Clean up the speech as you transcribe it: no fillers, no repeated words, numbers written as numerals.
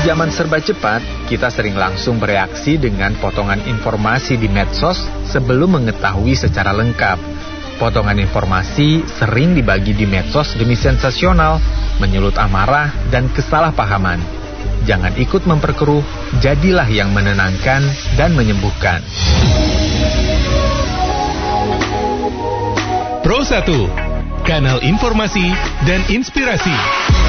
zaman serba cepat, kita sering langsung bereaksi dengan potongan informasi di medsos sebelum mengetahui secara lengkap. Potongan informasi sering dibagi di medsos demi sensasional, menyulut amarah dan kesalahpahaman. Jangan ikut memperkeruh, jadilah yang menenangkan dan menyembuhkan. Pro 1, kanal informasi dan inspirasi.